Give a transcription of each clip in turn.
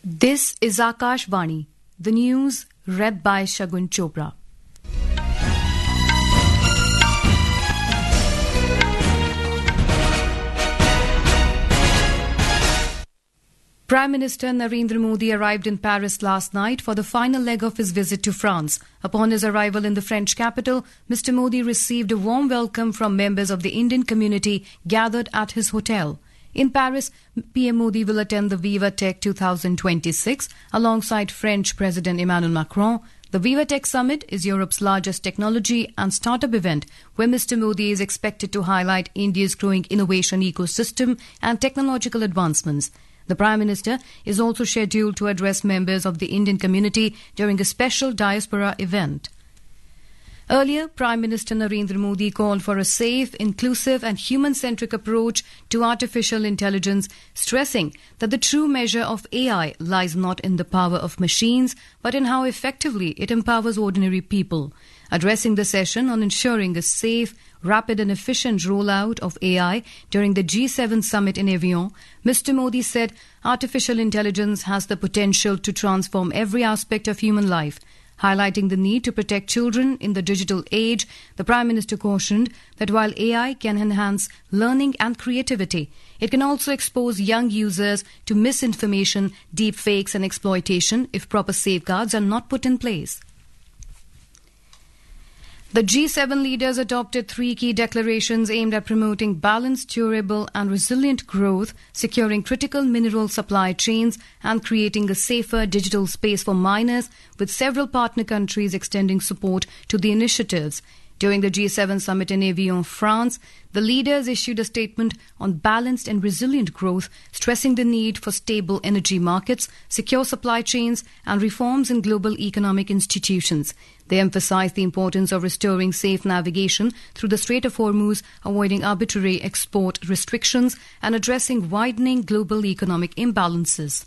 This is Akashvani, the news read by Shagun Chopra. Prime Minister Narendra Modi arrived in Paris last night for the final leg of his visit to France. Upon his arrival in the French capital, Mr. Modi received a warm welcome from members of the Indian community gathered at his hotel. In Paris, PM Modi will attend the Viva Tech 2026 alongside French President Emmanuel Macron. The Viva Tech Summit is Europe's largest technology and startup event where Mr. Modi is expected to highlight India's growing innovation ecosystem and technological advancements. The Prime Minister is also scheduled to address members of the Indian community during a special diaspora event. Earlier, Prime Minister Narendra Modi called for a safe, inclusive and human-centric approach to artificial intelligence, stressing that the true measure of AI lies not in the power of machines, but in how effectively it empowers ordinary people. Addressing the session on ensuring a safe, rapid and efficient rollout of AI during the G7 summit in Evian, Mr. Modi said artificial intelligence has the potential to transform every aspect of human life. Highlighting the need to protect children in the digital age, the Prime Minister cautioned that while AI can enhance learning and creativity, it can also expose young users to misinformation, deepfakes and exploitation if proper safeguards are not put in place. The G7 leaders adopted three key declarations aimed at promoting balanced, durable and resilient growth, securing critical mineral supply chains and creating a safer digital space for miners, with several partner countries extending support to the initiatives. During the G7 summit in Evian, France, the leaders issued a statement on balanced and resilient growth, stressing the need for stable energy markets, secure supply chains, and reforms in global economic institutions. They emphasized the importance of restoring safe navigation through the Strait of Hormuz, avoiding arbitrary export restrictions, and addressing widening global economic imbalances.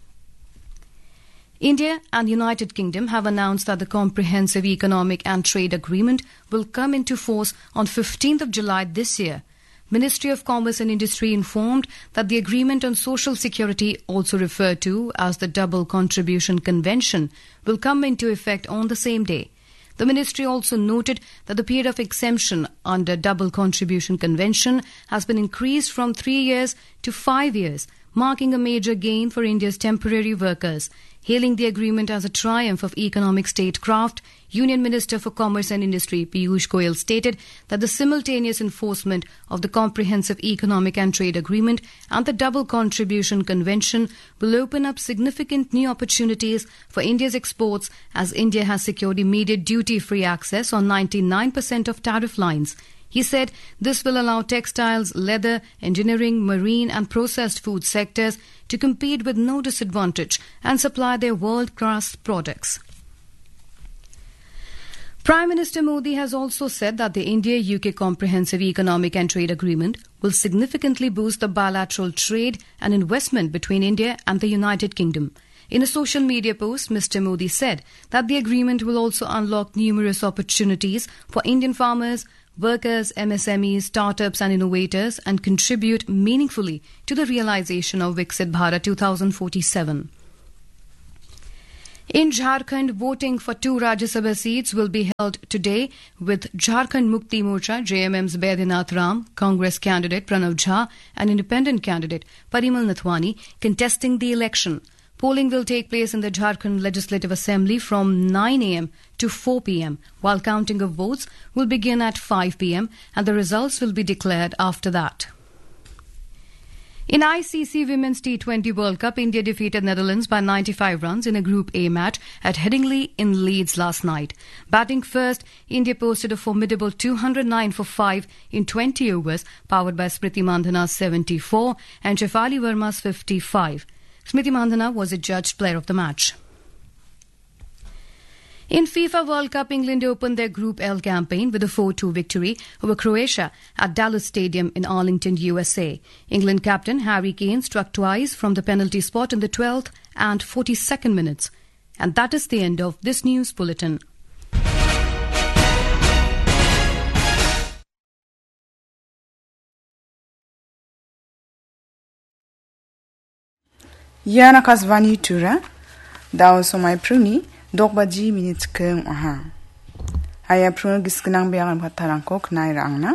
India and United Kingdom have announced that the Comprehensive Economic and Trade Agreement will come into force on 15th of July this year. Ministry of Commerce and Industry informed that the Agreement on Social Security, also referred to as the Double Contribution Convention, will come into effect on the same day. The ministry also noted that the period of exemption under Double Contribution Convention has been increased from 3 years to 5 years, marking a major gain for India's temporary workers. Hailing the agreement as a triumph of economic statecraft, Union Minister for Commerce and Industry Piyush Goyal stated that the simultaneous enforcement of the Comprehensive Economic and Trade Agreement and the Double Contribution Convention will open up significant new opportunities for India's exports, as India has secured immediate duty-free access on 99% of tariff lines. He said this will allow textiles, leather, engineering, marine and processed food sectors to compete with no disadvantage and supply their world-class products. Prime Minister Modi has also said that the India-UK Comprehensive Economic and Trade Agreement will significantly boost the bilateral trade and investment between India and the United Kingdom. In a social media post, Mr. Modi said that the agreement will also unlock numerous opportunities for Indian farmers, workers, MSMEs, startups and innovators and contribute meaningfully to the realization of Viksit Bharat 2047. In Jharkhand, voting for 2 Rajya Sabha seats will be held today, with Jharkhand Mukti Morcha JMM's Baidyanath Ram, Congress candidate Pranav Jha and independent candidate Parimal Nathwani contesting the election. Polling will take place in the Jharkhand Legislative Assembly from 9 a.m. to 4 p.m, while counting of votes will begin at 5 p.m, and the results will be declared after that. In ICC Women's T20 World Cup, India defeated Netherlands by 95 runs in a Group A match at Headingley in Leeds last night. Batting first, India posted a formidable 209 for 5 in 20 overs, powered by Smriti Mandhana's 74 and Shefali Verma's 55. Smriti Mandhana was adjudged player of the match. In FIFA World Cup, England opened their Group L campaign with a 4-2 victory over Croatia at Dallas Stadium in Arlington, USA. England captain Harry Kane struck twice from the penalty spot in the 12th and 42nd minutes. And that is the end of this news bulletin. Yana kasvani tura daw somai pruni dokbaji minit keng aha. Aya pruni giskenang beangan patarangko knai rangna.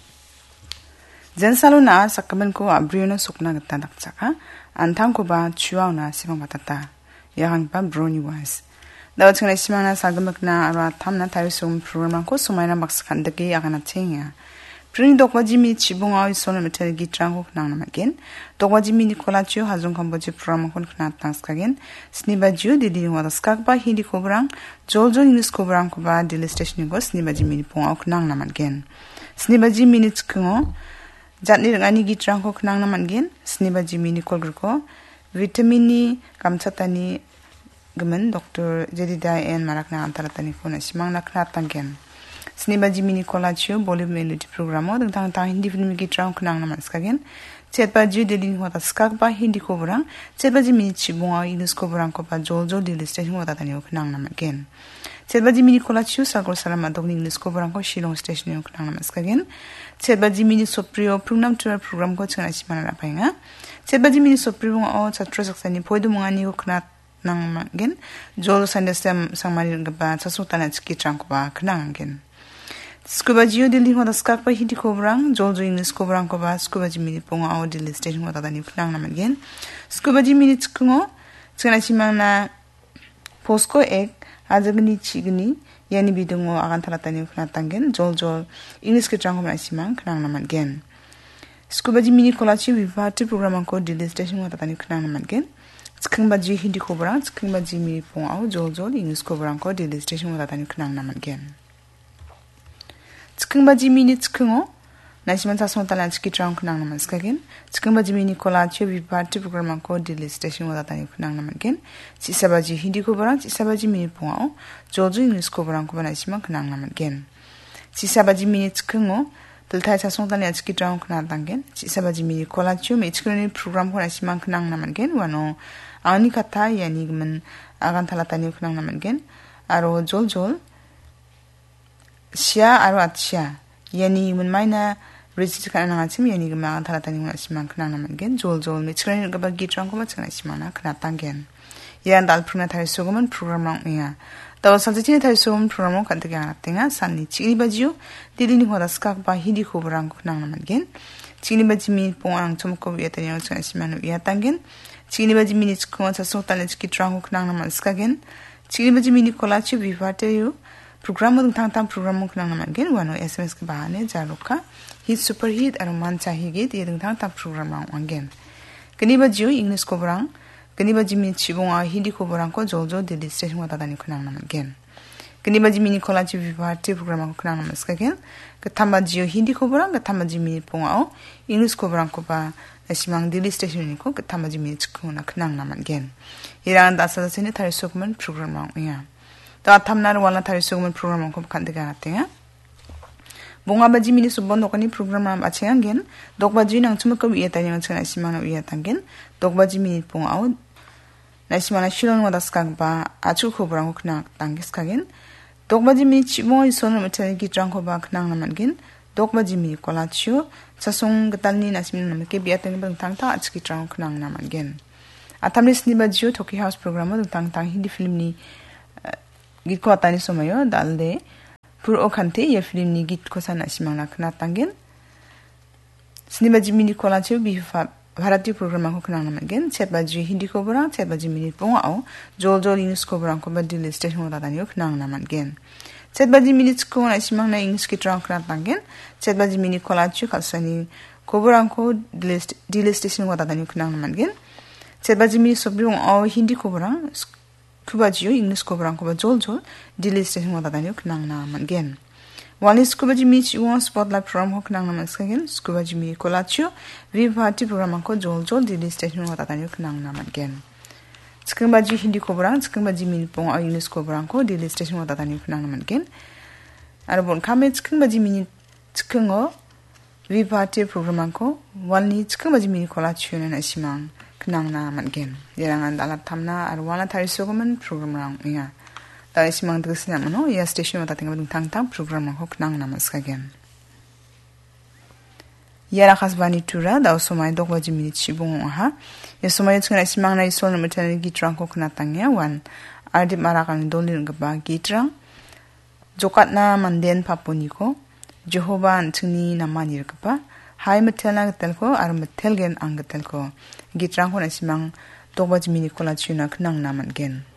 Jensalo na sakaban ko abriona sukna gata dakchaka antang ko ba chuaw na sibang batata. Yang ba broni was. Daw chingna simana sagamak na ara tamna tayo sum program ko sumay na maksakandagi agana tinga. Pruni dokbaji minit chibung aw isona metal gitrang ko knang namagen. Dokbaji minit kolachio hazung kamboji program ko knat tangskagen. Snibajiu didi wadas kakba hindi kobrang joljo English kobrang ko ba dili station ko snibaji minit pung aw knang namagen. Snibaji minit kungo jatni rangani gitrang ko knang namagen. Snibaji minit kolgerko vitamini kamchatani gemen Dr. Jedida N marakna antaratani ko na simang naknat tanggen. Snibaji mini kolachio boleh melody programo tentang hindi film gitrang kenang nama skagen cetbaji delin wata skak ba hindi kobrang cetbaji mini chibunga English kobrang ko ba joljo dili station wata tani kenang nama gen cetbaji mini kolachio sagor salama dog English kobrang ko Shillong station kenang nama skagen cetbaji mini soprio program tour program ko chana simana rapainga cetbaji mini soprio o chatra saksani poidu mangani ko knat nang gen jol sandesam sangmari gaba chasutana gitrang ko ba kenang gen Scuba Geo dili wada skak pa hindi kobrang joljo English kobrang ko ba scuba ji minit pongo aw dili station wada tani knang naman gen scuba ji minit kungo chana simang na posko ek ajagni chigni yani bidungo agan talatani knatang gen joljo English ke trang ko na simang knang naman gen scuba ji minit kolachi vivati program ko dili station wada tani knang naman gen skangba ji hindi kobrang skangba ji minit pongo aw joljo English kobrang ko dili station wada tani knang naman gen Skangbaji mini skungo nasiman sasong talan ski trang kunang naman skagen skangbaji mini kolachio vipati program ko dili station wada tani kunang naman gen sisabaji hindi ko barang sisabaji mini pungao jojo English ko barang ko nasiman kunang naman gen sisabaji mini skungo daltai sasong talan ski trang kunang tangen sisabaji mini kolachio me chkrani program ko nasiman kunang naman gen wano ani kata yani gmen agan talatani kunang naman gen aro jol Sia aro atsia yani mun maina register kana ngachim yani gama talatani nguna simang knang naman gen jol me chkrani gaba gitrang ko machana simana kna tangen yan dal pruna thai sogoman program ang miya taw sanjini thai sogom program kan tege anatenga sanni chini bajiu dilini hoda skak ba hindi khobrang knang naman gen chini baji mi pong chomko wiya tani ngachana simana wiya tangen chini baji mi chko sa sotale gitrang ko knang naman skagen chini baji mi kolachi vivate yu program mo tang program mo knang naman gen wano SMS ke bahane jaruka hit super hit aro man chahi ge ti tang program ang gen kani ba jiu English ko brang kani ba jimi chibong a hindi ko brang ko jojo dili station wa tadani knang naman gen kani ba jimi kola chi vivati program ko knang naman ska gen ka tamba jiu hindi ko brang ka tamba jimi pong a English ko brang ko ba asimang dili station ni ko ka tamba jimi chko na knang naman gen iran da sa sene thai sokman program ang ya 다 탐나르 walna thari sugman program ko kandega natenga bunga baji mini subon dokani program am achengen dokbaji nang chuma ko iya tanyang chana simana iya tangen dokbaji mini pung aw na simana shilon wada skang ba achu ko brang ko kna tangis kagen dokbaji mini chimo isono metal gi trang ko ba knang naman gen dokbaji mini kolachio chasong gatalni na simina namke biya tang bang tang ta achki trang knang naman gen atamris ni bajiu toki house program mo tang hindi film ni git ko atani somayo dalde pur o khante ye film ni git ko sana simana khna tangen snibaji mini kolache bi bharati program ko khna namagen chebaji hindi ko bra chebaji mini pong au jol English ko bra ko badil station da dani khna namagen chebaji mini ko na simana English ki trang khna tangen chebaji mini kolache khalsani ko bra ko dil station da dani khna namagen chebaji mini sobrong au hindi ko bra kubajiyo English ko brang ko ba jol dili station wada dani knang na man gen wali skubaji mi chi won spotlight program ho knang na man skagen skubaji mi kolachio vivati program ko jol dili station wada dani knang na man gen skubaji hindi ko brang skubaji mi pong English ko brang ko dili station wada dani knang na man gen arabon kame skubaji mi skungo vivati program ko wali skubaji mi kolachio na simang knang na man gen yerangan dalat tamna arwana thari sogoman program rang ya da simang dgsna mano ya station wata tang program ko knang na mas gen Yara khasbani tura daw somai dokwa jimini chibung ha. Ya somai tsukana simang na isol na matana gitrang ko kanatangya wan. Ardip marakang dolin gaba gitrang. Jokat na manden papuniko. Jehovah antuni namanir gaba. Hai matel na gatel ko ar matel gen ang gatel ko. Gitrang ko na simang dokwa jimini kola chuna kanang naman gen.